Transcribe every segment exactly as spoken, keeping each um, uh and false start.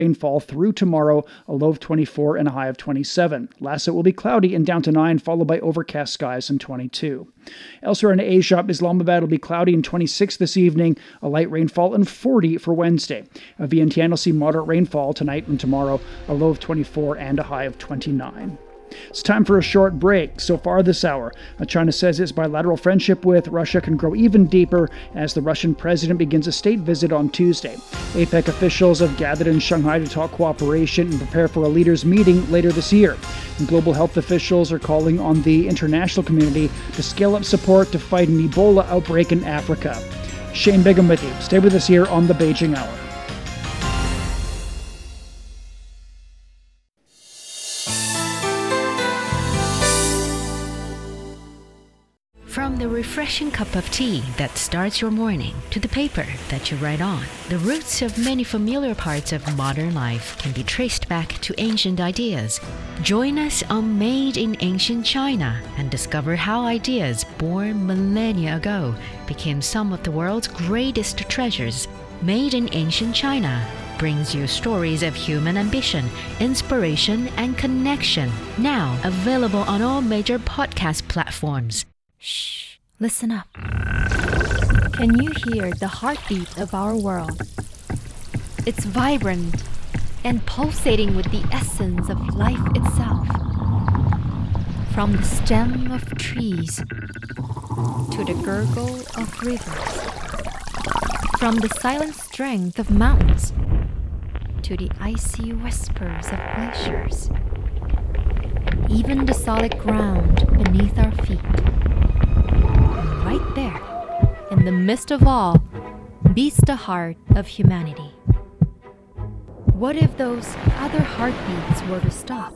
rainfall through tomorrow, a low of twenty-four and a high of twenty-seven. Lhasa will be cloudy and down to nine, followed by overcast skies and twenty-two. Elsewhere in Asia, Islamabad will be cloudy and twenty-six this evening, a light rainfall and forty for Wednesday. Vientiane will see moderate rainfall tonight and tomorrow, a low of twenty-four and a high of twenty-nine. It's time for a short break. So far this hour, China says its bilateral friendship with Russia can grow even deeper as the Russian president begins a state visit on Tuesday. APEC officials have gathered in Shanghai to talk cooperation and prepare for a leaders' meeting later this year. And global health officials are calling on the international community to scale up support to fight an Ebola outbreak in Africa. Shane Bigham with you. Stay with us here on the Beijing Hour. From the refreshing cup of tea that starts your morning to the paper that you write on, the roots of many familiar parts of modern life can be traced back to ancient ideas. Join us on Made in Ancient China and discover how ideas born millennia ago became some of the world's greatest treasures. Made in Ancient China brings you stories of human ambition, inspiration, and connection. Now available on all major podcast platforms. Shh, listen up. Can you hear the heartbeat of our world? It's vibrant and pulsating with the essence of life itself. From the stem of trees to the gurgle of rivers. From the silent strength of mountains to the icy whispers of glaciers. Even the solid ground beneath our feet. Right there, in the midst of all, beats the heart of humanity. What if those other heartbeats were to stop?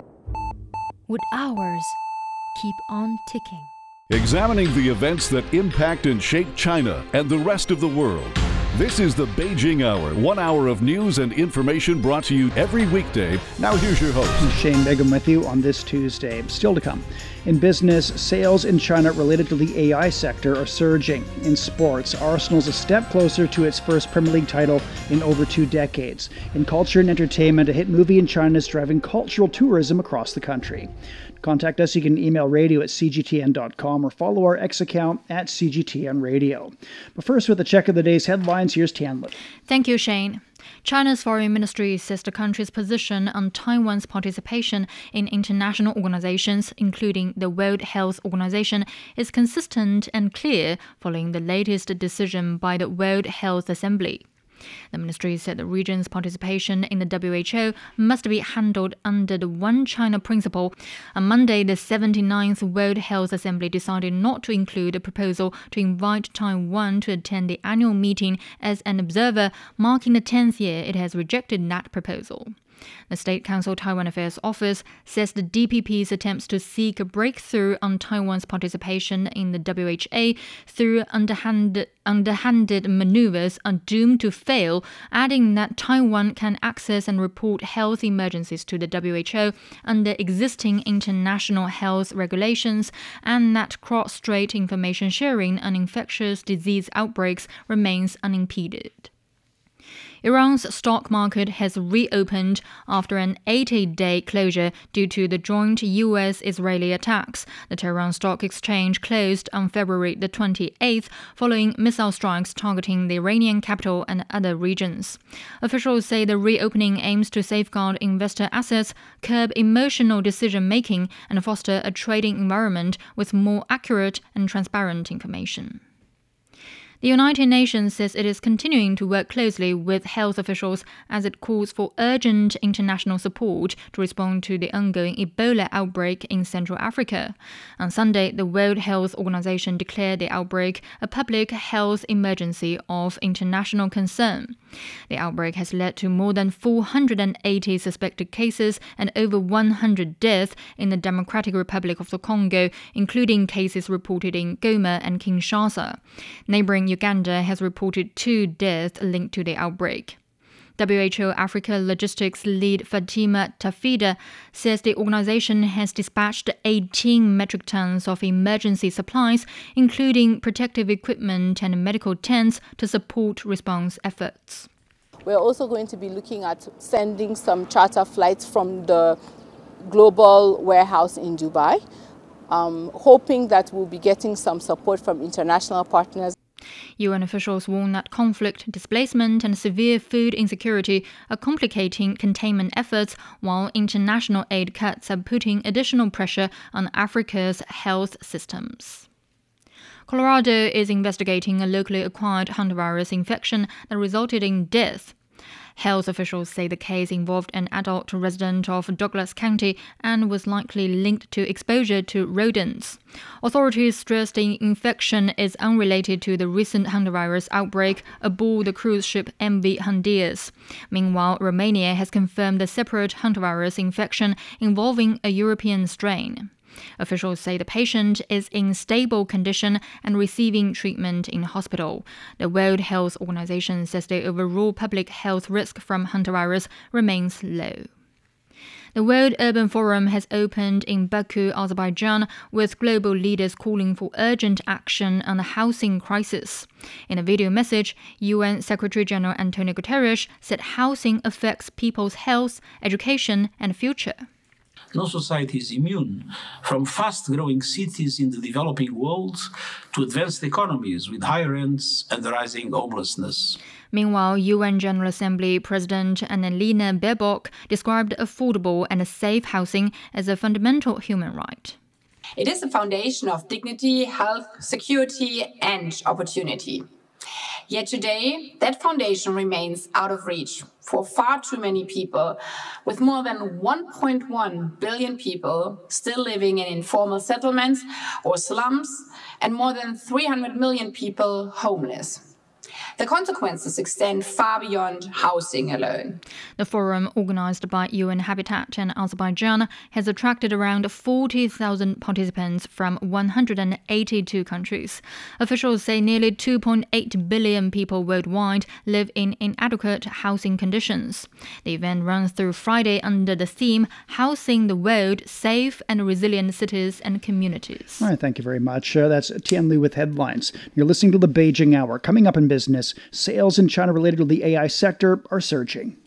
Would ours keep on ticking? Examining the events that impact and shape China and the rest of the world. This is the Beijing Hour, one hour of news and information brought to you every weekday. Now here's your host. Shane Bigham with you on this Tuesday. Still to come. In business, sales in China related to the A I sector are surging. In sports, Arsenal's a step closer to its first Premier League title in over two decades. In culture and entertainment, a hit movie in China is driving cultural tourism across the country. Contact us. You can email radio at c g t n dot com or follow our X account at C G T N Radio. But first, with a check of the day's headlines, here's Tianli. Thank you, Shane. China's foreign ministry says the country's position on Taiwan's participation in international organizations, including the World Health Organization, is consistent and clear following the latest decision by the World Health Assembly. The ministry said the region's participation in the W H O must be handled under the One China principle. On Monday, the seventy-ninth World Health Assembly decided not to include a proposal to invite Taiwan to attend the annual meeting as an observer, marking the tenth year it has rejected that proposal. The State Council Taiwan Affairs Office says the D P P's attempts to seek a breakthrough on Taiwan's participation in the W H O through underhanded, underhanded maneuvers are doomed to fail, adding that Taiwan can access and report health emergencies to the W H O under existing international health regulations, and that cross-strait information sharing on infectious disease outbreaks remains unimpeded. Iran's stock market has reopened after an eighty-day closure due to the joint U S-Israeli attacks. The Tehran Stock Exchange closed on February the twenty-eighth following missile strikes targeting the Iranian capital and other regions. Officials say the reopening aims to safeguard investor assets, curb emotional decision-making, and foster a trading environment with more accurate and transparent information. The United Nations says it is continuing to work closely with health officials as it calls for urgent international support to respond to the ongoing Ebola outbreak in Central Africa. On Sunday, the World Health Organization declared the outbreak a public health emergency of international concern. The outbreak has led to more than four hundred eighty suspected cases and over one hundred deaths in the Democratic Republic of the Congo, including cases reported in Goma and Kinshasa. Neighboring Uganda has reported two deaths linked to the outbreak. W H O Africa Logistics lead Fatima Tafida says the organization has dispatched eighteen metric tons of emergency supplies, including protective equipment and medical tents, to support response efforts. We're also going to be looking at sending some charter flights from the global warehouse in Dubai, um, hoping that we'll be getting some support from international partners. U N officials warn that conflict, displacement, and severe food insecurity are complicating containment efforts, while international aid cuts are putting additional pressure on Africa's health systems. Colorado is investigating a locally acquired hantavirus infection that resulted in death. Health officials say the case involved an adult resident of Douglas County and was likely linked to exposure to rodents. Authorities stressed the infection is unrelated to the recent hantavirus outbreak aboard the cruise ship M V Hondias. Meanwhile, Romania has confirmed a separate hantavirus infection involving a European strain. Officials say the patient is in stable condition and receiving treatment in hospital. The World Health Organization says the overall public health risk from hantavirus remains low. The World Urban Forum has opened in Baku, Azerbaijan, with global leaders calling for urgent action on the housing crisis. In a video message, U N Secretary-General Antonio Guterres said housing affects people's health, education, and future. No society is immune, from fast-growing cities in the developing world to advanced economies with high rents and rising homelessness. Meanwhile, U N General Assembly President Annalena Baerbock described affordable and safe housing as a fundamental human right. It is the foundation of dignity, health, security, and opportunity. Yet today, that foundation remains out of reach for far too many people, with more than one point one billion people still living in informal settlements or slums, and more than three hundred million people homeless. The consequences extend far beyond housing alone. The forum, organized by U N Habitat and Azerbaijan, has attracted around forty thousand participants from one hundred eighty-two countries. Officials say nearly two point eight billion people worldwide live in inadequate housing conditions. The event runs through Friday under the theme Housing the World, Safe and Resilient Cities and Communities. All right, thank you very much. Uh, that's Tian Liu with headlines. You're listening to the Beijing Hour. Coming up in business, sales in China related to the A I sector are surging.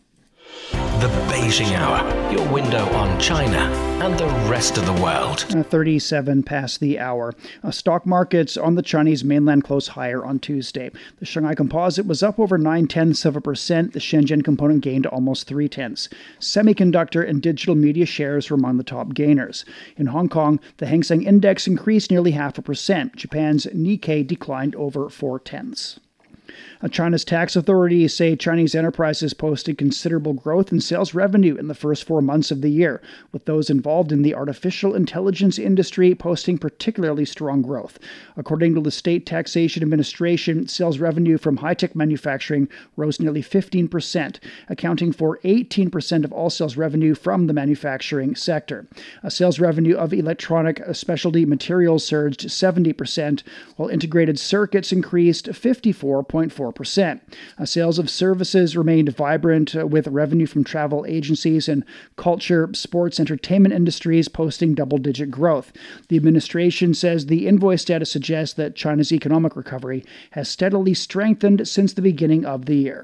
The Beijing Hour, your window on China and the rest of the world. Uh, thirty-seven past the hour. Uh, stock markets on the Chinese mainland closed higher on Tuesday. The Shanghai Composite was up over nine-tenths of a percent. The Shenzhen Component gained almost three-tenths. Semiconductor and digital media shares were among the top gainers. In Hong Kong, the Hang Seng Index increased nearly half a percent. Japan's Nikkei declined over four-tenths. China's tax authorities say Chinese enterprises posted considerable growth in sales revenue in the first four months of the year, with those involved in the artificial intelligence industry posting particularly strong growth. According to the State Taxation Administration, sales revenue from high-tech manufacturing rose nearly fifteen percent, accounting for eighteen percent of all sales revenue from the manufacturing sector. Sales revenue of electronic specialty materials surged seventy percent, while integrated circuits increased fifty-four point four percent. Uh, sales of services remained vibrant, uh, with revenue from travel agencies and culture, sports, entertainment industries posting double-digit growth. The administration says the invoice data suggests that China's economic recovery has steadily strengthened since the beginning of the year.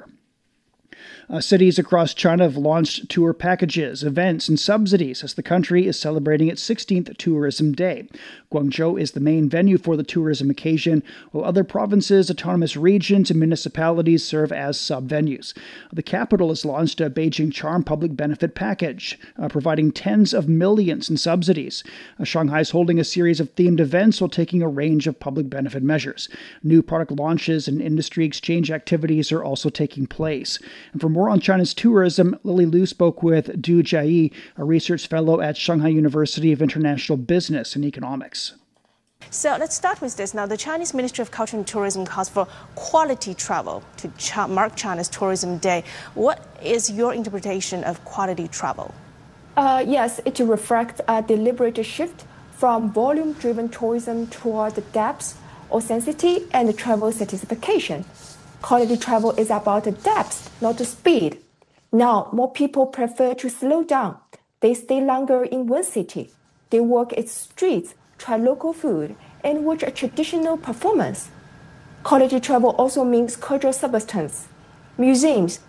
Uh, cities across China have launched tour packages, events, and subsidies as the country is celebrating its sixteenth Tourism Day. Guangzhou is the main venue for the tourism occasion, while other provinces, autonomous regions, and municipalities serve as sub-venues. The capital has launched a Beijing Charm public benefit package, uh, providing tens of millions in subsidies. Uh, Shanghai is holding a series of themed events while taking a range of public benefit measures. New product launches and industry exchange activities are also taking place. And for more on China's tourism, Lily Liu spoke with Du Jiayi, a research fellow at Shanghai University of International Business and Economics. So let's start with this. Now, the Chinese Ministry of Culture and Tourism calls for quality travel to ch- mark China's Tourism Day. What is your interpretation of quality travel? Uh, yes, it reflects a deliberate shift from volume-driven tourism toward the depth, authenticity, and travel satisfaction. Quality travel is about the depth, not the speed. Now, more people prefer to slow down. They stay longer in one city. They walk its streets, try local food, and watch a traditional performance. Quality travel also means cultural substance. Museums,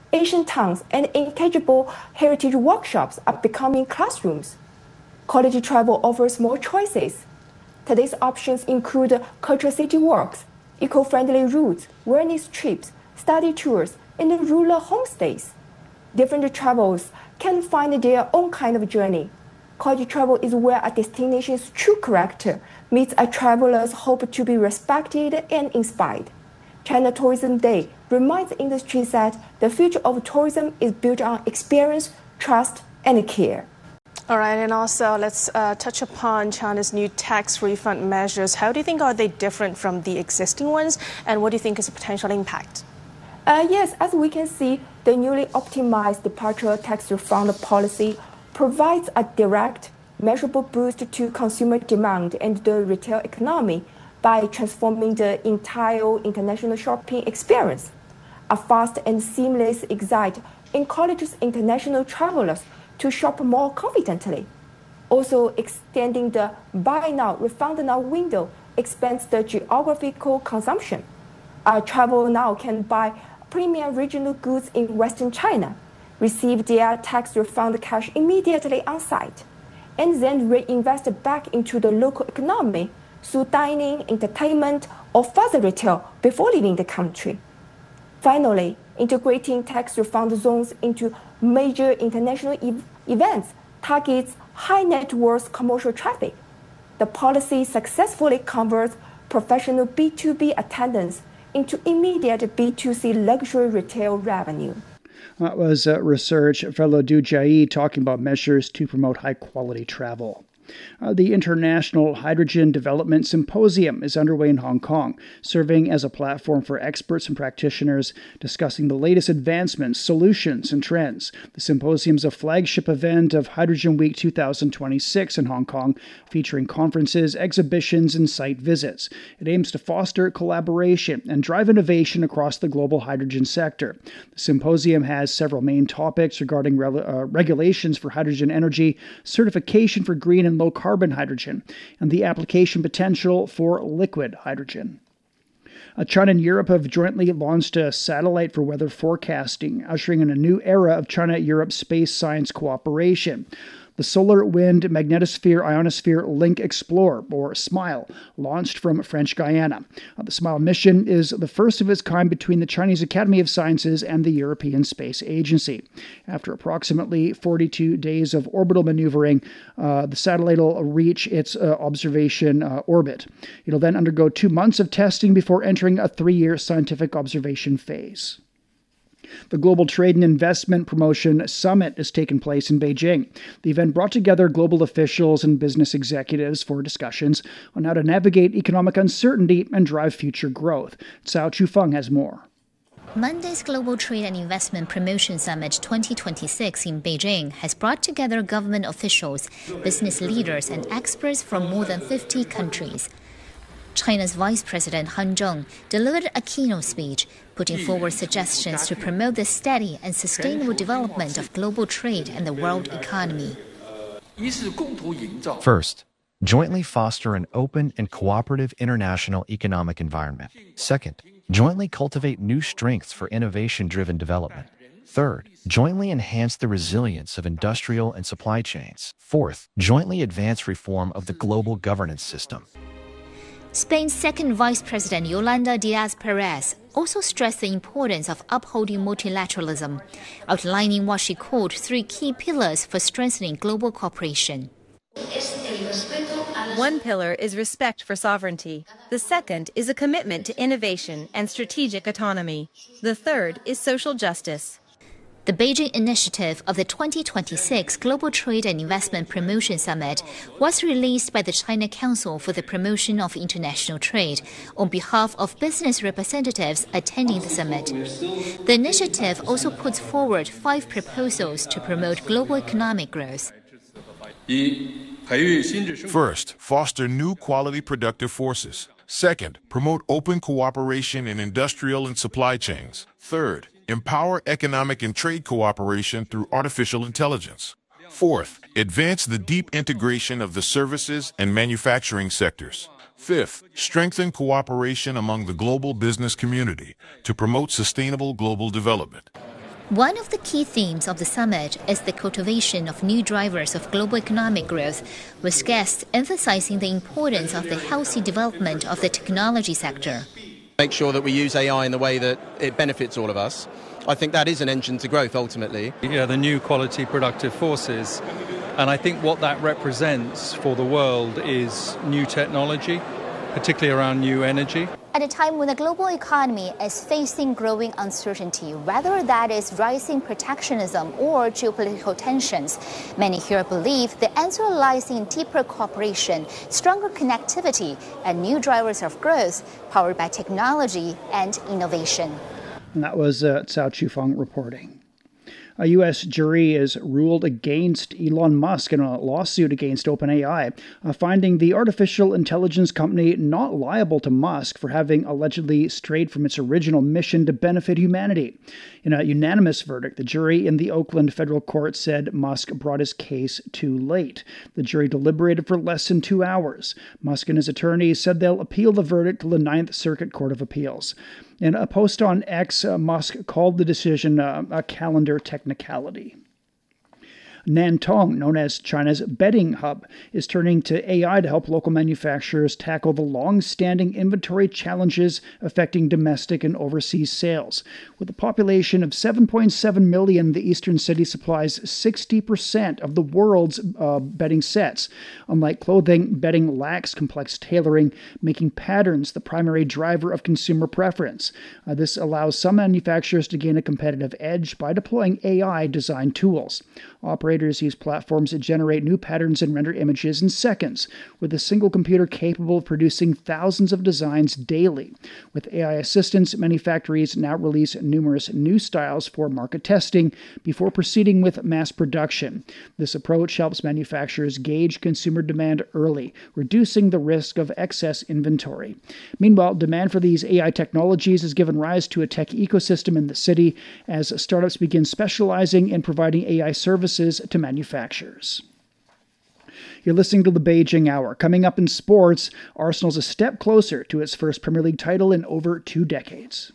ancient towns and intangible heritage workshops are becoming classrooms. Quality travel offers more choices. Today's options include cultural city walks, eco-friendly routes, wellness trips, study tours, and rural homestays. Different travels can find their own kind of journey. Quality travel is where a destination's true character meets a traveler's hope to be respected and inspired. China Tourism Day reminds industries that the future of tourism is built on experience, trust, and care. All right, and also let's uh, touch upon China's new tax refund measures. How do you think are they different from the existing ones, and what do you think is the potential impact? Uh, yes, as we can see, the newly optimized departure tax refund policy provides a direct, measurable boost to consumer demand and the retail economy by transforming the entire international shopping experience. A fast and seamless exit encourages international travelers to shop more confidently. Also, extending the buy now, refund now window expands the geographical consumption. Uh, travel now can buy premium regional goods in Western China, receive their tax refund cash immediately on site, and then reinvest back into the local economy through dining, entertainment, or further retail before leaving the country. Finally, integrating tax refund zones into major international e- events targets high net worth commercial traffic. The policy successfully converts professional B two B attendance into immediate B two C luxury retail revenue. That was uh, research fellow Du Jiayi talking about measures to promote high-quality travel. Uh, the International Hydrogen Development Symposium is underway in Hong Kong, serving as a platform for experts and practitioners discussing the latest advancements, solutions, and trends. The symposium is a flagship event of Hydrogen Week two thousand twenty-six in Hong Kong, featuring conferences, exhibitions, and site visits. It aims to foster collaboration and drive innovation across the global hydrogen sector. The symposium has several main topics regarding re- uh, regulations for hydrogen energy, certification for green and low-carbon hydrogen, and the application potential for liquid hydrogen. Uh, China and Europe have jointly launched a satellite for weather forecasting, ushering in a new era of China-Europe space science cooperation. The Solar Wind Magnetosphere Ionosphere Link Explorer, or SMILE, launched from French Guiana. Uh, the SMILE mission is the first of its kind between the Chinese Academy of Sciences and the European Space Agency. After approximately forty-two days of orbital maneuvering, uh, the satellite will reach its uh, observation uh, orbit. It'll then undergo two months of testing before entering a three-year scientific observation phase. The Global Trade and Investment Promotion Summit has taken place in Beijing. The event brought together global officials and business executives for discussions on how to navigate economic uncertainty and drive future growth. Cao Chufeng has more. Monday's Global Trade and Investment Promotion Summit twenty twenty-six in Beijing has brought together government officials, business leaders, and experts from more than fifty countries. China's Vice President Han Zheng delivered a keynote speech, putting forward suggestions to promote the steady and sustainable development of global trade and the world economy. First, jointly foster an open and cooperative international economic environment. Second, jointly cultivate new strengths for innovation-driven development. Third, jointly enhance the resilience of industrial and supply chains. Fourth, jointly advance reform of the global governance system. Spain's second Vice President Yolanda Díaz-Pérez also stressed the importance of upholding multilateralism, outlining what she called three key pillars for strengthening global cooperation. One pillar is respect for sovereignty. The second is a commitment to innovation and strategic autonomy. The third is social justice. The Beijing initiative of the twenty twenty-six Global Trade and Investment Promotion Summit was released by the China Council for the Promotion of International Trade on behalf of business representatives attending the summit. The initiative also puts forward five proposals to promote global economic growth. First, foster new quality productive forces. Second, promote open cooperation in industrial and supply chains. Third, empower economic and trade cooperation through artificial intelligence. Fourth, advance the deep integration of the services and manufacturing sectors. Fifth, strengthen cooperation among the global business community to promote sustainable global development. One of the key themes of the summit is the cultivation of new drivers of global economic growth, with guests emphasizing the importance of the healthy development of the technology sector. Make sure that we use A I in the way that it benefits all of us. I think that is an engine to growth ultimately. Yeah, the new quality productive forces. And I think what that represents for the world is new technology, particularly around new energy. At a time when the global economy is facing growing uncertainty, whether that is rising protectionism or geopolitical tensions, many here believe the answer lies in deeper cooperation, stronger connectivity, and new drivers of growth powered by technology and innovation. And that was uh, Cao Chufeng reporting. A U S jury has ruled against Elon Musk in a lawsuit against OpenAI, uh, finding the artificial intelligence company not liable to Musk for having allegedly strayed from its original mission to benefit humanity. In a unanimous verdict, the jury in the Oakland federal court said Musk brought his case too late. The jury deliberated for less than two hours. Musk and his attorneys said they'll appeal the verdict to the Ninth Circuit Court of Appeals. In a post on X, uh, Musk called the decision uh, a calendar technicality. Nantong, known as China's betting hub, is turning to A I to help local manufacturers tackle the long-standing inventory challenges affecting domestic and overseas sales. With a population of seven point seven million, the eastern city supplies sixty percent of the world's uh, betting sets. Unlike clothing, betting lacks complex tailoring, making patterns the primary driver of consumer preference. Uh, this allows some manufacturers to gain a competitive edge by deploying A I-designed tools. Operators use platforms that generate new patterns and render images in seconds, with a single computer capable of producing thousands of designs daily. With A I assistance, many factories now release numerous new styles for market testing before proceeding with mass production. This approach helps manufacturers gauge consumer demand early, reducing the risk of excess inventory. Meanwhile, demand for these A I technologies has given rise to a tech ecosystem in the city as startups begin specializing in providing A I services to manufacturers. You're listening to the Beijing Hour. Coming up in sports, Arsenal's a step closer to its first Premier League title in over two decades.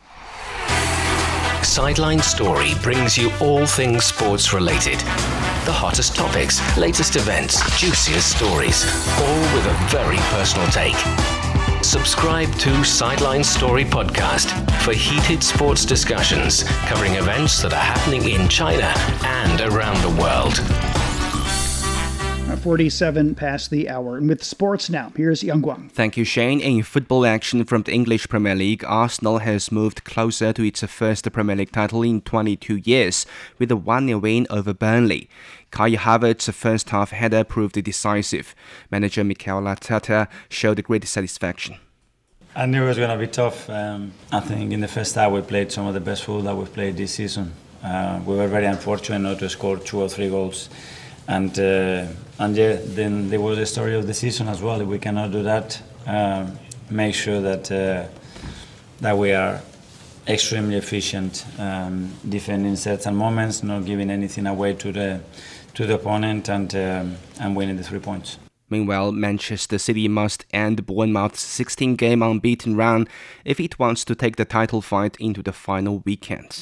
Sideline Story brings you all things sports related. The hottest topics, latest events, juiciest stories, all with a very personal take. Subscribe to Sideline Story Podcast for heated sports discussions covering events that are happening in China and around the world. forty-seven past the hour. And with sports now, here's Yang Guang. Thank you, Shane. In football action from the English Premier League, Arsenal has moved closer to its first Premier League title in twenty-two years with a one nil win over Burnley. Kai Havertz's first half header proved decisive. Manager Mikel Arteta showed great satisfaction. I knew it was going to be tough. Um, I think in the first half we played some of the best football that we've played this season. Uh, we were very unfortunate not to score two or three goals. And, uh, and yeah, then there was the story of the season as well. If we cannot do that, um, make sure that, uh, that we are extremely efficient, um, defending certain moments, not giving anything away to the to the opponent, and um, and winning the three points. Meanwhile, Manchester City must end Bournemouth's sixteen-game unbeaten run if it wants to take the title fight into the final weekend.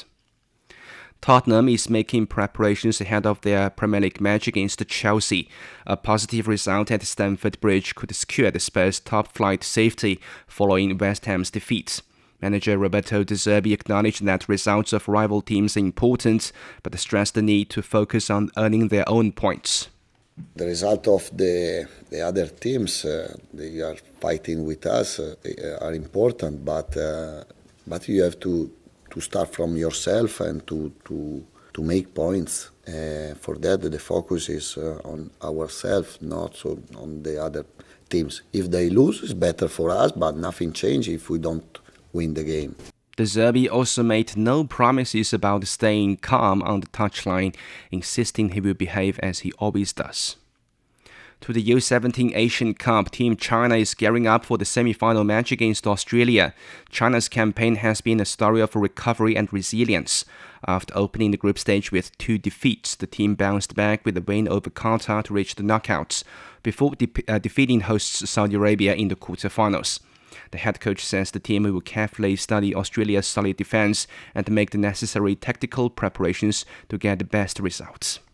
Tottenham is making preparations ahead of their Premier League match against Chelsea. A positive result at Stamford Bridge could secure the Spurs' top-flight safety following West Ham's defeat. Manager Roberto De Zerbi acknowledged that results of rival teams are important, but stressed the need to focus on earning their own points. The result of the the other teams, uh, they are fighting with us, uh, are important, but uh, but you have to to start from yourself and to to to make points. Uh, for that, the focus is uh, on ourselves, not so on the other teams. If they lose, it's better for us, but nothing changes if we don't win the game. De Zerbi also made no promises about staying calm on the touchline, insisting he will behave as he always does. To the U seventeen Asian Cup, Team China is gearing up for the semi-final match against Australia. China's campaign has been a story of recovery and resilience. After opening the group stage with two defeats, the team bounced back with a win over Qatar to reach the knockouts, before de- uh, defeating hosts Saudi Arabia in the quarterfinals. The head coach says the team will carefully study Australia's solid defense and make the necessary tactical preparations to get the best results.